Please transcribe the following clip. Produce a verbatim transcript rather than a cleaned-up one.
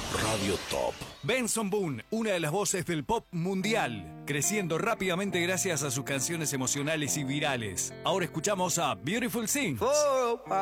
Radio Top. Benson Boone, una de las voces del pop mundial, creciendo rápidamente gracias a sus canciones emocionales y virales. Ahora escuchamos a Beautiful Things.